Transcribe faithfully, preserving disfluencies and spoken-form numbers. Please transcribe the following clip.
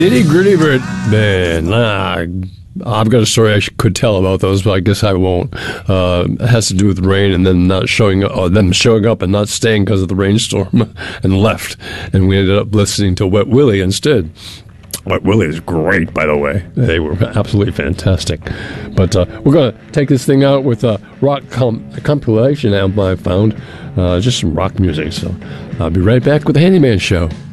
Nitty Gritty Bird Band. Nah, I've got a story I sh- could tell about those, but I guess I won't. Uh, it has to do with rain and then not showing up, or them showing up and not staying because of the rainstorm and left. And we ended up listening to Wet Willie instead. Wet Willie is great, by the way. They were absolutely fantastic. But uh, we're going to take this thing out with a rock com- a compilation album I found. Uh, just some rock music. So I'll be right back with the Handyman Show.